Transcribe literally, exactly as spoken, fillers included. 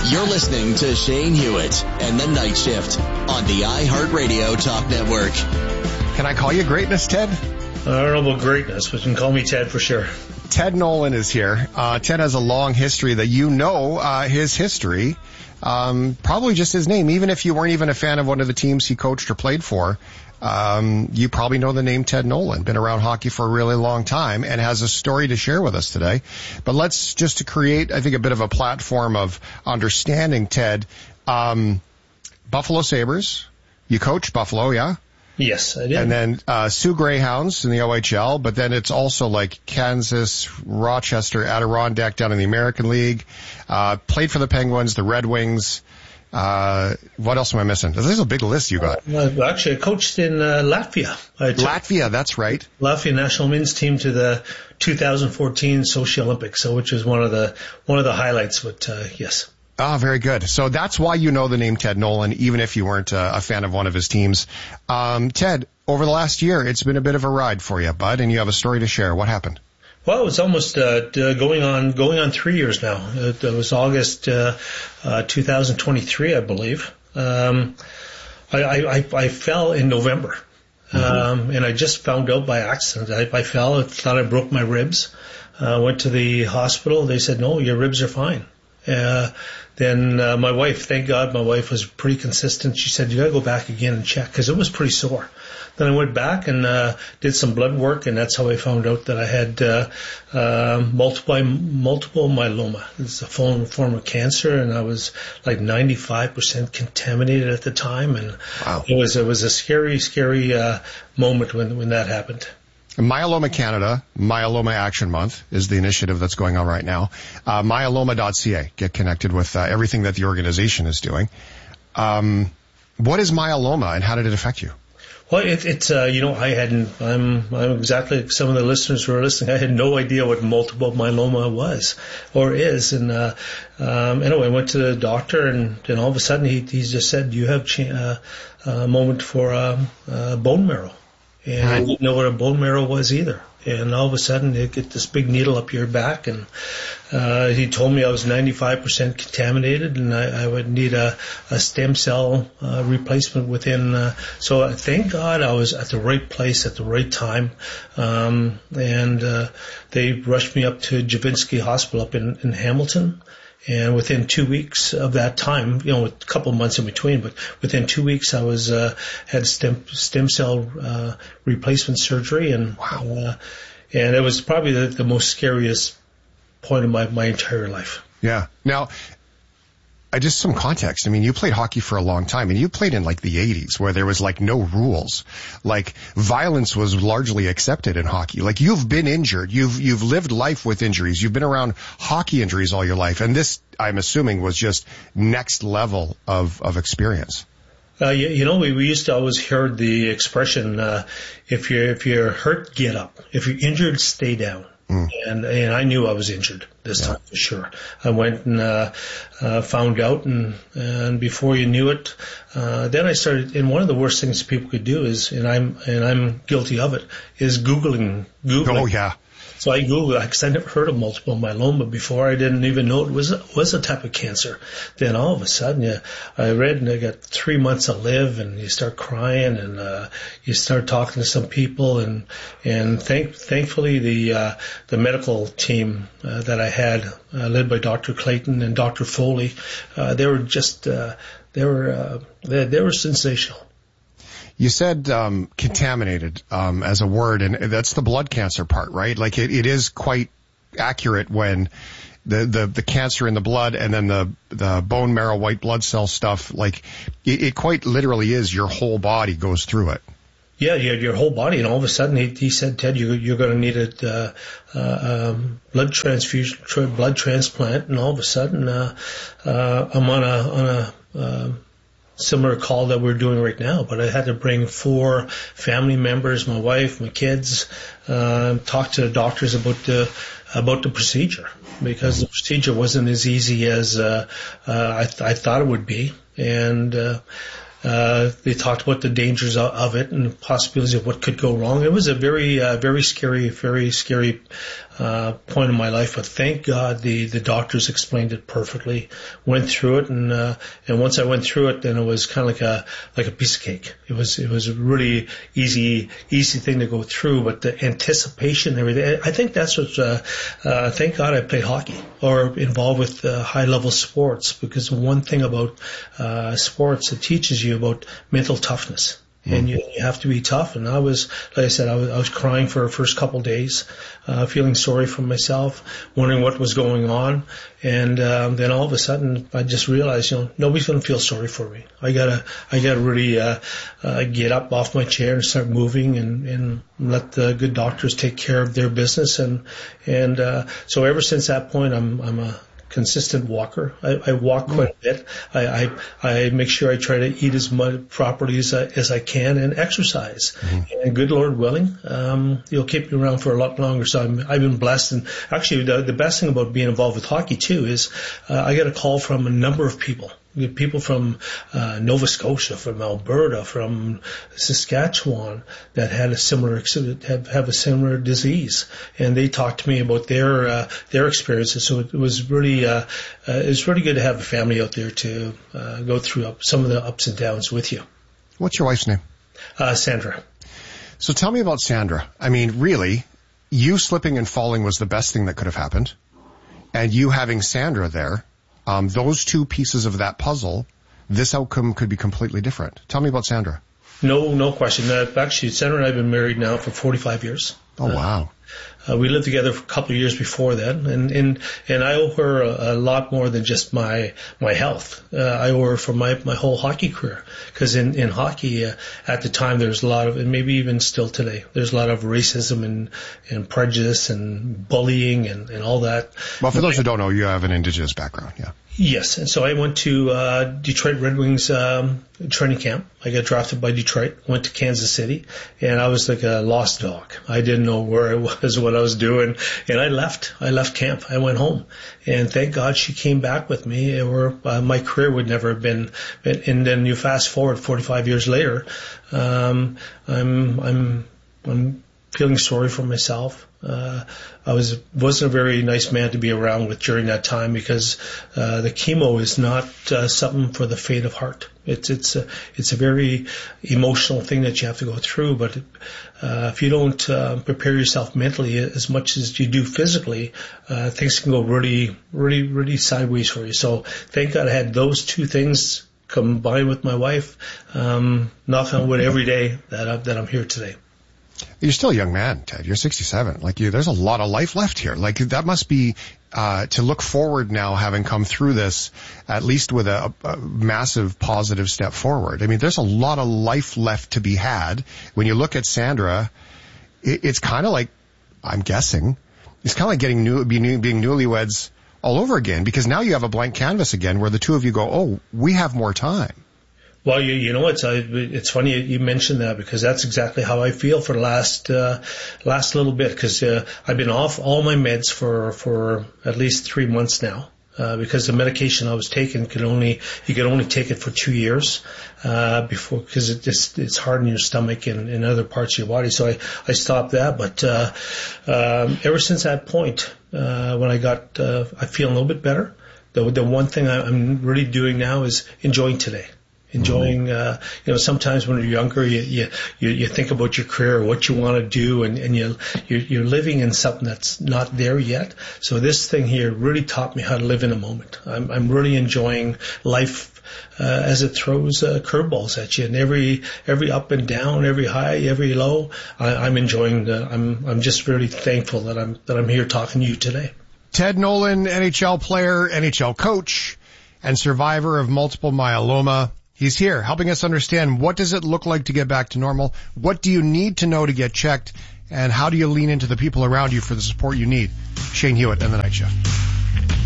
You're listening to Shane Hewitt and the Night Shift on the iHeartRadio Talk Network. Can I call you greatness, Ted? I don't know about greatness, but you can call me Ted for sure. Ted Nolan is here. Uh, Ted has a long history that you know uh, his history, um, probably just his name. Even if you weren't even a fan of one of the teams he coached or played for, um, you probably know the name Ted Nolan. Been around hockey for a really long time and has a story to share with us today. But let's just to create, I think, a bit of a platform of understanding Ted. Um, Buffalo Sabres. You coached Buffalo, yeah? Yes, I did. And then uh Sioux Greyhounds in the O H L, but then it's also like Kansas, Rochester, Adirondack down in the American League. Uh played for the Penguins, the Red Wings. Uh what else am I missing? This is a big list you got. Uh, actually, I coached in uh, Latvia. I took Latvia, that's right. Latvia national men's team to the two thousand fourteen Sochi Olympics, so which was one of the one of the highlights. But uh, yes. Ah, very good. So that's why you know the name Ted Nolan, even if you weren't uh, a fan of one of his teams. Um, Ted, over the last year, it's been a bit of a ride for you, bud, and you have a story to share. What happened? Well, it's almost uh, going on going on three years now. It, it was August uh, uh, two thousand twenty-three, I believe. Um, I, I, I fell in November, mm-hmm. um, and I just found out by accident. I, I fell. I thought I broke my ribs. Uh, went to the hospital. They said, no, your ribs are fine. Uh, then uh, my wife, thank God, my wife was pretty consistent. She said, you got to go back again and check because it was pretty sore. Then I went back and uh, did some blood work, and that's how I found out that I had uh, uh, multiple multiple myeloma. It's a form, form of cancer, and I was like ninety-five percent contaminated at the time. And wow. it was it was a scary, scary uh, moment when when that happened. Myeloma Canada, Myeloma Action Month is the initiative that's going on right now. Uh, myeloma dot c a. Get connected with uh, everything that the organization is doing. Um, what is myeloma and how did it affect you? Well, it, it's, uh, you know, I hadn't, I'm, I'm exactly like some of the listeners who are listening. I had no idea what multiple myeloma was or is. And, uh, um, anyway, I went to the doctor and, and all of a sudden he, he just said, you have cha- uh, a moment for, um, uh, bone marrow. And I didn't know what a bone marrow was either. And all of a sudden, they get this big needle up your back, and uh, he told me I was ninety-five percent contaminated, and I, I would need a, a stem cell uh, replacement within. Uh, so uh, thank God I was at the right place at the right time, um, and uh, they rushed me up to Javinsky Hospital up in, in Hamilton. And within two weeks of that time, you know, a couple of months in between, but within two weeks, I was uh, had stem stem cell uh, replacement surgery, and wow. uh, and it was probably the, the most scariest point of my my entire life. Yeah. Now, I just some context. I mean, you played hockey for a long time, and you played in like the eighties where there was like no rules. Like violence was largely accepted in hockey. Like you've been injured. You've, you've lived life with injuries. You've been around hockey injuries all your life. And this, I'm assuming, was just next level of, of experience. Uh, you, you know, we, we used to always hear the expression, uh, if you're, if you're hurt, get up. If you're injured, stay down. Mm. And, and I knew I was injured this yeah. time for sure. I went and, uh, uh, found out and, and before you knew it, uh, then I started, and one of the worst things people could do is, and I'm, and I'm guilty of it, is Googling, Googling. Oh yeah. So I Googled, because I never heard of multiple myeloma before. I didn't even know it was, was a type of cancer. Then all of a sudden, you, I read and I got three months to live, and you start crying, and uh, you start talking to some people, and and thank, thankfully the uh, the medical team uh, that I had, uh, led by Doctor Clayton and Doctor Foley, uh, they were just uh, they were uh, they, they were sensational. You said um, contaminated um, as a word, and that's the blood cancer part, right? Like it, it is quite accurate when the, the, the cancer in the blood and then the, the bone marrow white blood cell stuff, like it, it quite literally is your whole body goes through it. Yeah, your, your whole body, and all of a sudden he, he said, Ted, you, you're going to need a uh, uh, um, blood transfusion, tra- blood transplant, and all of a sudden uh, uh, I'm on a on a uh, similar call that we're doing right now, but I had to bring four family members, my wife, my kids, uh, talk to the doctors about the about the procedure, because the procedure wasn't as easy as uh, uh, I, th- I thought it would be, and uh, uh, they talked about the dangers of, of it and the possibilities of what could go wrong. It was a very, uh, very scary, very scary uh, point in my life, but thank God the, the doctors explained it perfectly, went through it, and, uh, and once I went through it, then it was kind of like a, like a piece of cake. It was, it was a really easy, easy thing to go through, but the anticipation and everything, I think that's what, uh, uh, thank God I played hockey or involved with uh, high level sports, because one thing about, uh, sports, it teaches you about mental toughness. And you, you have to be tough. And I was, like I said, I was, I was crying for the first couple of days, uh, feeling sorry for myself, wondering what was going on. And, um, then all of a sudden I just realized, you know, nobody's going to feel sorry for me. I gotta, I gotta really, uh, uh, get up off my chair and start moving and, and let the good doctors take care of their business. And, and, uh, so ever since that point, I'm, I'm a, consistent walker. I, I walk quite a bit. I, I, I make sure I try to eat as much properly as I, as I can and exercise. Mm-hmm. And good Lord willing, um, you'll keep me around for a lot longer. So I'm, I've been blessed. And actually the, the best thing about being involved with hockey too is, uh, I get a call from a number of people. People from uh, Nova Scotia, from Alberta, from Saskatchewan that had a similar have, have a similar disease, and they talked to me about their uh, their experiences. So it was really uh, uh, it was really good to have a family out there to uh, go through up, some of the ups and downs with you. What's your wife's name? Uh, Sandra. So tell me about Sandra. I mean, really, you slipping and falling was the best thing that could have happened, and you having Sandra there. Um, those two pieces of that puzzle, this outcome could be completely different. Tell me about Sandra. No, no question. Uh, actually, Sandra and I have been married now for forty-five years. Oh, wow. Uh, we lived together for a couple of years before that, and and, and I owe her a, a lot more than just my my health. Uh, I owe her for my, my whole hockey career, because in in hockey uh, at the time there's a lot of, and maybe even still today, there's a lot of racism and and prejudice and bullying and and all that. Well, for those who don't know, you have an Indigenous background, yeah. Yes, and so I went to uh, Detroit Red Wings um, training camp. I got drafted by Detroit, went to Kansas City, and I was like a lost dog. I didn't know where I was, what I was doing, and I left. I left camp. I went home, and thank God she came back with me, or uh, my career would never have been. And then you fast forward forty-five years later, um, I'm I'm I'm feeling sorry for myself. Uh, I was, wasn't a very nice man to be around with during that time, because, uh, the chemo is not, uh, something for the faint of heart. It's, it's a, it's a very emotional thing that you have to go through, but, uh, if you don't, uh, prepare yourself mentally as much as you do physically, uh, things can go really, really, really sideways for you. So thank God I had those two things combined with my wife, um, knock on wood every day that, I, that I'm here today. You're still a young man, Ted. You're sixty-seven. Like you, there's a lot of life left here. Like that must be, uh, to look forward now, having come through this, at least with a, a massive positive step forward. I mean, there's a lot of life left to be had. When you look at Sandra, it, it's kind of like, I'm guessing, it's kind of like getting new, being, being newlyweds all over again, because now you have a blank canvas again where the two of you go, oh, we have more time. Well, you, you know, it's uh, it's funny you mentioned that, because that's exactly how I feel for the last uh, last little bit, because uh, I've been off all my meds for for at least three months now. Uh, because the medication I was taking could only, you could only take it for two years, uh, before, because it just, it's hard in your stomach and in other parts of your body. So I, I stopped that. But, uh, um, ever since that point, uh, when I got, uh, I feel a little bit better. The, the one thing I'm really doing now is enjoying today. Enjoying, uh, you know, sometimes when you're younger, you, you, you, you think about your career, what you want to do, and, and you, you're, you're living in something that's not there yet. So this thing here really taught me how to live in a moment. I'm, I'm really enjoying life, uh, as it throws, uh, curveballs at you, and every, every up and down, every high, every low, I, I'm enjoying the, I'm, I'm just really thankful that I'm, that I'm here talking to you today. Ted Nolan, N H L player, N H L coach, and survivor of multiple myeloma. He's here helping us understand, what does it look like to get back to normal? What do you need to know to get checked? And how do you lean into the people around you for the support you need? Shane Hewitt and the Night Shift.